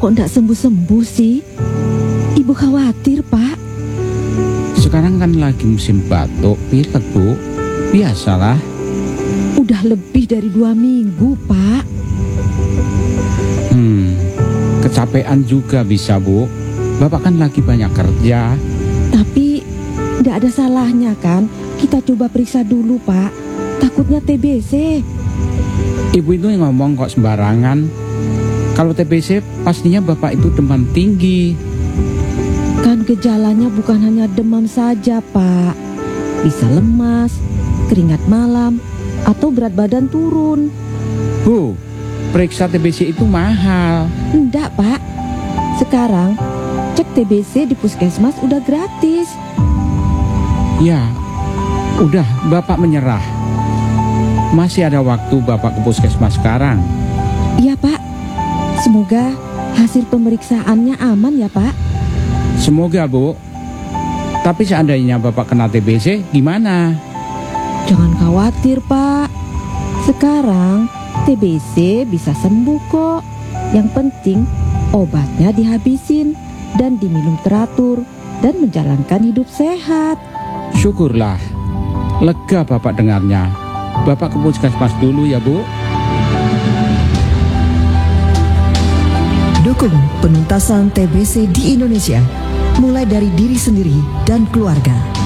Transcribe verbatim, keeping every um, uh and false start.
kok ndak sembuh-sembuh sih? Ibu khawatir, Pak. Sekarang kan lagi musim batuk, pilek, Bu. Biasalah. Udah lebih dari dua minggu, Pak. Hmm, kecapean juga bisa, Bu. Bapak kan lagi banyak kerja. Tapi ndak ada salahnya kan kita coba periksa dulu, Pak. Takutnya T B C. Ibu itu ngomong kok sembarangan. Kalau T B C pastinya Bapak itu demam tinggi. Kan gejalanya bukan hanya demam saja, Pak. Bisa lemas, keringat malam, atau berat badan turun. Bu, periksa T B C itu mahal. Enggak, Pak. Sekarang cek T B C di puskesmas udah gratis. Ya, udah Bapak menyerah. Masih ada waktu Bapak ke puskesmas sekarang. Iya, Pak. Semoga hasil pemeriksaannya aman ya, Pak. Semoga, Bu. Tapi seandainya Bapak kena T B C, gimana? Jangan khawatir, Pak. Sekarang T B C bisa sembuh kok. Yang penting obatnya dihabisin dan diminum teratur dan menjalankan hidup sehat. Syukurlah. Lega Bapak dengarnya. Bapak ke puskesmas dulu ya, Bu. Dukung penuntasan T B C di Indonesia, mulai dari diri sendiri dan keluarga.